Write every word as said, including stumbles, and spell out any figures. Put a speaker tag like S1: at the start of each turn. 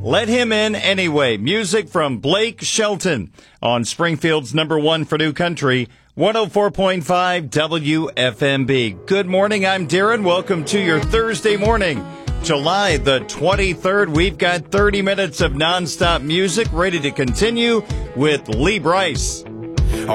S1: Let Him In Anyway. Music from Blake Shelton on Springfield's number one for New Country, one oh four point five W F M B. Good morning, I'm Darren. Welcome to your Thursday morning, July the twenty-third. We've got thirty minutes of nonstop music ready to continue with Lee Brice.